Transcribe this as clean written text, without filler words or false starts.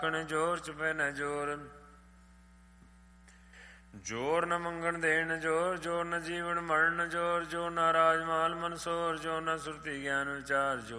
ਕਣ ਜੋਰ ਚੁਪੈ ਨ ਜੋਰ, ਜੋਰ ਨ ਮੰਗਣ ਦੇਣ ਜੋਰ, ਜੋਰ ਨ ਜੀਵਨ ਮਰਨ ਜੋਰ, ਜੋ ਨ ਰਾਜ ਮਾਲ ਮਨਸੋਰ, ਜੋ ਨ ਸੁਰਤੀ ਗਿਆਨ ਵਿਚਾਰ ਜੋਰ,